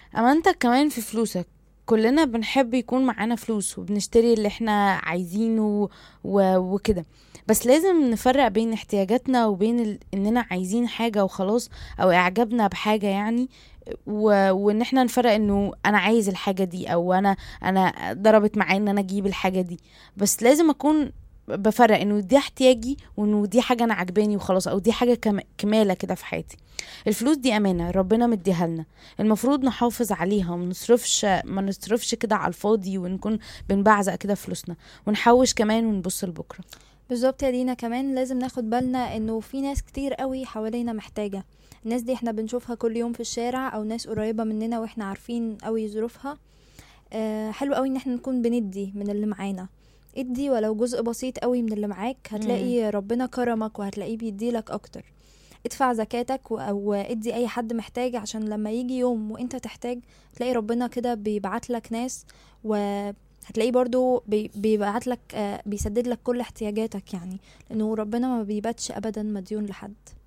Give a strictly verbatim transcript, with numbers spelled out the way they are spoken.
امانتك كمان في فلوسك. كلنا بنحب يكون معانا فلوس وبنشتري اللي احنا عايزينه و... وكده. بس لازم نفرق بين احتياجاتنا وبين ال... اننا عايزين حاجة وخلاص، او اعجابنا بحاجة يعني. و... وان احنا نفرق انه انا عايز الحاجة دي، او انا انا ضربت معايا ان انا اجيب الحاجة دي. بس لازم اكون بفرق انه دي احتياجي، وانه دي حاجة انا عجباني وخلاص، او دي حاجة كم... كمالة كده في حياتي. الفلوس دي امانة ربنا مديها لنا، المفروض نحافظ عليها وما نصرفش ما نصرفش كده على الفاضي، ونكون بنبعزق كده فلوسنا، ونحوش كمان ونبص لبكرة. بالظبط يا دينا، كمان لازم ناخد بالنا انه في ناس كتير قوي حوالينا محتاجة. الناس دي احنا بنشوفها كل يوم في الشارع، او ناس قريبة مننا واحنا عارفين قوي ظروفها. آه حلو قوي ان احنا نكون بندي من اللي معانا. ادي ولو جزء بسيط قوي من اللي معاك، مم. هتلاقي ربنا كرمك وهتلاقيه بيديلك اكتر. ادفع زكاتك و- او ادي اي حد محتاج، عشان لما يجي يوم وانت تحتاج تلاقي ربنا كده بيبعت لك ناس، وهتلاقيه برضو بي- بيبعت لك، آه، بيسدد لك كل احتياجاتك يعني، لانه ربنا ما بيباتش ابدا مديون لحد.